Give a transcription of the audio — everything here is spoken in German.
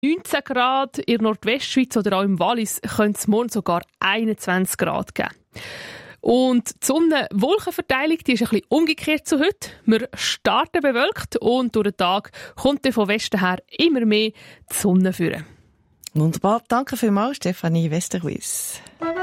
19 Grad, in der Nordwestschweiz oder auch im Wallis könnte es morgen sogar 21 Grad geben. Und die Sonne-Wolkenverteilung, die ist ein bisschen umgekehrt zu heute. Wir starten bewölkt und durch den Tag kommt dann von Westen her immer mehr die Sonne führen. Wunderbar, danke vielmals, Stefanie Westerhuis.